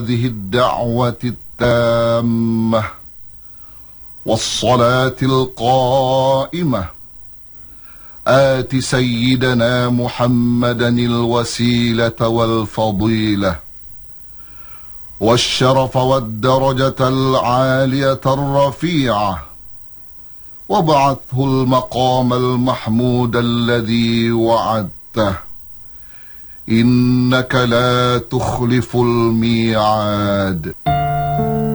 هذه الدعوة التامة والصلاة القائمة آت سيدنا محمدا الوسيلة والفضيلة والشرف والدرجة العالية الرفيعة وابعثه المقام المحمود الذي وعدته إنك لا تخلف الميعاد.